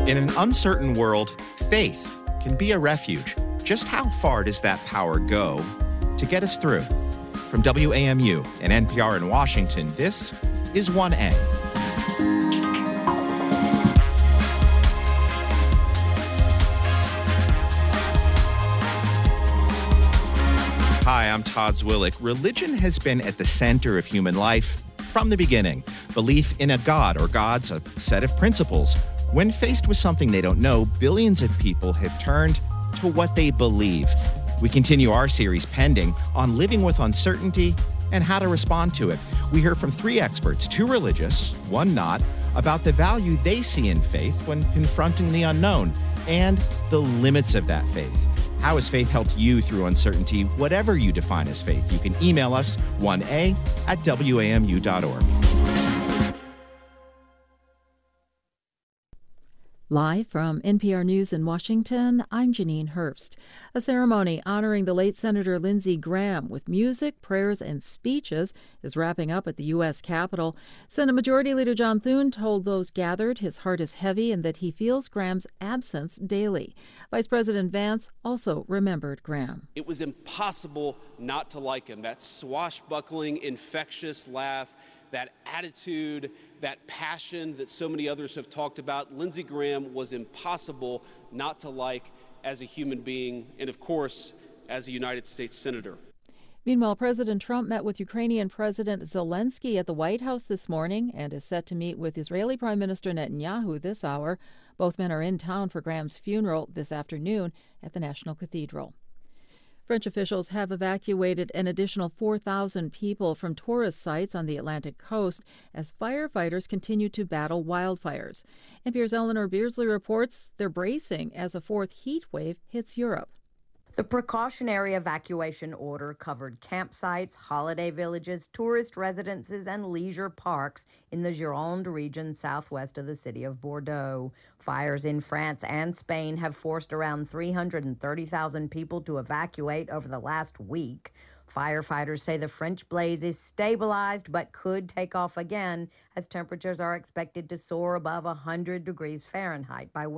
In an uncertain world, faith can be a refuge. Just how far does that power go to get us through? From WAMU and NPR in Washington, this is 1A. Hi, I'm Todd Zwillich. Religion has been at the center of human life from the beginning. Belief in a god or gods, a set of principles. When faced with something they don't know, billions of people have turned to what they believe. We continue our series Pending on living with uncertainty and how to respond to it. We hear from three experts, two religious, one not, about the value they see in faith when confronting the unknown and the limits of that faith. How has faith helped you through uncertainty, whatever you define as faith? You can email us 1a@wamu.org. Live from NPR News in Washington, I'm Janine Herbst. A ceremony honoring the late Senator Lindsey Graham with music, prayers, and speeches is wrapping up at the U.S. Capitol. Senate Majority Leader John Thune told those gathered his heart is heavy and that he feels Graham's absence daily. Vice President Vance also remembered Graham. It was impossible not to like him. That swashbuckling, infectious laugh, that attitude, that passion that so many others have talked about. Lindsey Graham was impossible not to like as a human being and, of course, as a United States Senator. Meanwhile, President Trump met with Ukrainian President Zelensky at the White House this morning and is set to meet with Israeli Prime Minister Netanyahu this hour. Both men are in town for Graham's funeral this afternoon at the National Cathedral. French officials have evacuated an additional 4,000 people from tourist sites on the Atlantic coast as firefighters continue to battle wildfires. NPR's Eleanor Beardsley reports they're bracing as a fourth heat wave hits Europe. The precautionary evacuation order covered campsites, holiday villages, tourist residences, and leisure parks in the Gironde region southwest of the city of Bordeaux. Fires in France and Spain have forced around 330,000 people to evacuate over the last week. Firefighters say the French blaze is stabilized but could take off again as temperatures are expected to soar above 100 degrees Fahrenheit by